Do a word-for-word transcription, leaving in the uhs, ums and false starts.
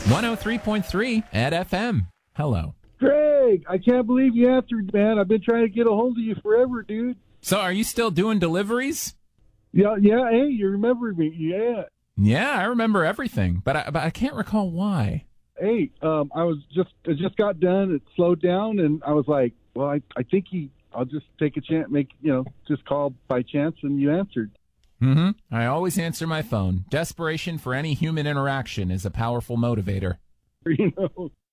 one oh three point three at F M. Hello. Greg, I can't believe you answered, man. I've been trying to get a hold of you forever, dude. So are you still doing deliveries? Yeah, yeah. Hey, you remember me? Yeah. Yeah, I remember everything, but I, but I can't recall why. Hey, um, I was just, I just got done. It slowed down, and I was like, well, I, I think he, I'll just take a chance, make, you know, just call by chance, and you answered. Mm-hmm. I always answer my phone. Desperation for any human interaction is a powerful motivator. You know.